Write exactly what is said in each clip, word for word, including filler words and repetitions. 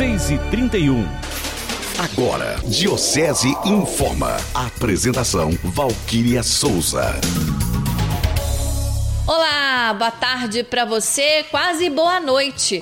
seis e trinta e um. Agora, Diocese informa. Apresentação Valquíria Souza. Olá, boa tarde para você, quase boa noite.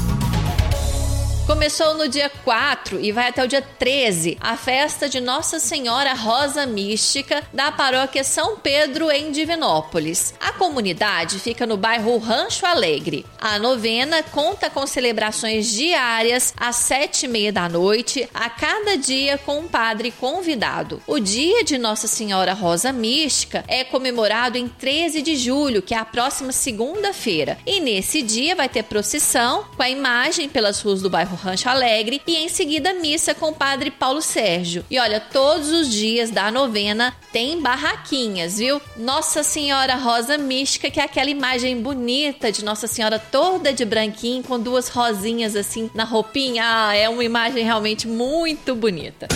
Começou no dia quatro e vai até o dia treze a festa de Nossa Senhora Rosa Mística da paróquia São Pedro em Divinópolis. A comunidade fica no bairro Rancho Alegre. A novena conta com celebrações diárias às sete e meia da noite, a cada dia com um padre convidado. O dia de Nossa Senhora Rosa Mística é comemorado em treze de julho, que é a próxima segunda-feira. E nesse dia vai ter procissão com a imagem pelas ruas do bairro Rancho Alegre e em seguida missa com o padre Paulo Sérgio. E olha, todos os dias da novena tem barraquinhas, viu? Nossa Senhora Rosa Mística, que é aquela imagem bonita de Nossa Senhora toda de branquinho com duas rosinhas assim na roupinha. Ah, é uma imagem realmente muito bonita.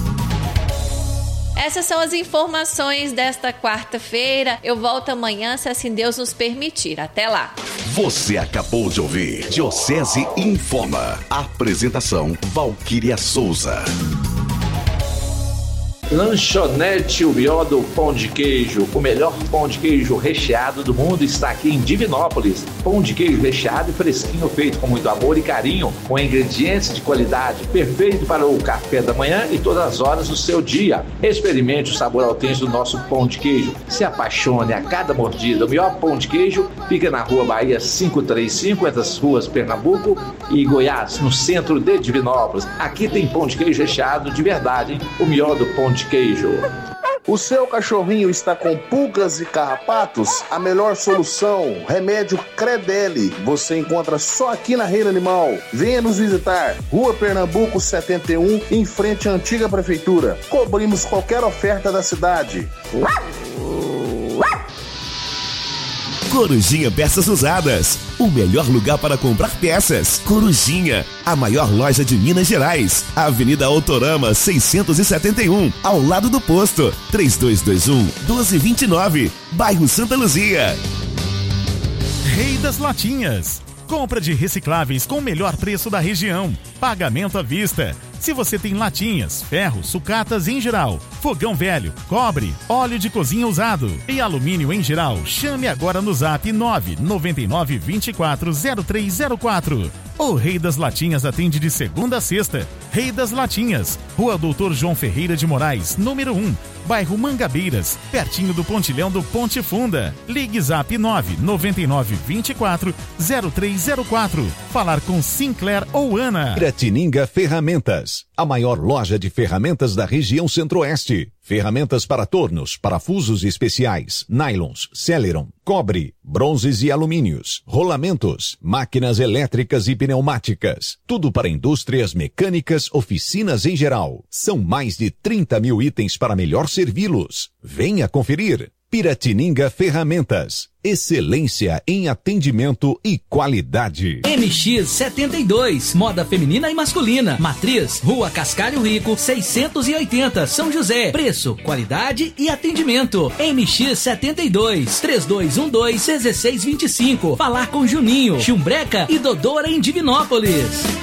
Essas são as informações desta quarta-feira. Eu volto amanhã, se assim Deus nos permitir. Até lá. Você acabou de ouvir Diocese Informa. Apresentação Valquíria Souza. Lanchonete O Melhor do Pão de Queijo. O melhor pão de queijo recheado do mundo está aqui em Divinópolis. Pão de queijo recheado e fresquinho, feito com muito amor e carinho, com ingredientes de qualidade, perfeito para o café da manhã e todas as horas do seu dia. Experimente o sabor autêntico do nosso pão de queijo. Se apaixone a cada mordida. O melhor pão de queijo fica na Rua Bahia quinhentos e trinta e cinco, entre as ruas Pernambuco e Goiás, no centro de Divinópolis. Aqui tem pão de queijo recheado de verdade, hein? O melhor do pão de queijo. O seu cachorrinho está com pulgas e carrapatos? A melhor solução, remédio Credelli, você encontra só aqui na Reino Animal. Venha nos visitar, Rua Pernambuco setenta e um, em frente à antiga prefeitura. Cobrimos qualquer oferta da cidade. Corujinha Peças Usadas, o melhor lugar para comprar peças. Corujinha, a maior loja de Minas Gerais, Avenida Autorama seiscentos e setenta e um, ao lado do posto, três dois dois um, um dois dois nove, bairro Santa Luzia. Rei das Latinhas, compra de recicláveis com o melhor preço da região, pagamento à vista. Se você tem latinhas, ferro, sucatas em geral, fogão velho, cobre, óleo de cozinha usado e alumínio em geral, chame agora no zap nove nove nove, dois quatro zero três zero quatro. O Rei das Latinhas atende de segunda a sexta. Rei das Latinhas, Rua Doutor João Ferreira de Moraes, número um, bairro Mangabeiras, pertinho do pontilhão do Ponte Funda. Ligue zap nove nove nove, dois quatro zero três zero quatro. Falar com Sinclair ou Ana. Piratininga Ferramentas, a maior loja de ferramentas da região centro-oeste. Ferramentas para tornos, parafusos especiais, nylons, celeron, cobre, bronzes e alumínios, rolamentos, máquinas elétricas e pneumáticas. Tudo para indústrias mecânicas, oficinas em geral. São mais de trinta mil itens para melhor servi-los. Venha conferir. Piratininga Ferramentas. Excelência em atendimento e qualidade. M X setenta e dois, moda feminina e masculina. Matriz, Rua Cascalho Rico, seiscentos e oitenta, São José. Preço, qualidade e atendimento. M X setenta e dois, três dois um dois, um seis dois cinco. Falar com Juninho, Chumbreca e Dodora em Divinópolis.